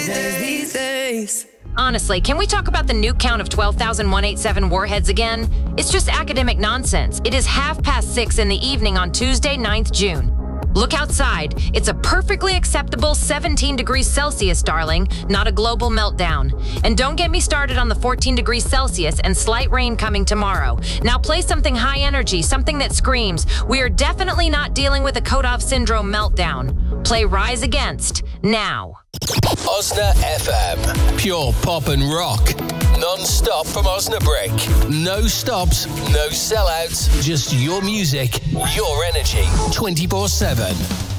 These days. Honestly, can we talk about the new count of 12,187 warheads again? It's just academic nonsense. It is 6:30 in the evening on Tuesday, 9th June. Look outside. It's a perfectly acceptable 17 degrees Celsius, darling, not a global meltdown. And don't get me started on the 14 degrees Celsius and slight rain coming tomorrow. Now play something high energy, something that screams, we are definitely not dealing with a Kodov syndrome meltdown. Play Rise Against, now. Osna FM. Pure pop and rock. Non-stop from Osnabrück. No stops, no sellouts. Just your music, your energy. 24/7.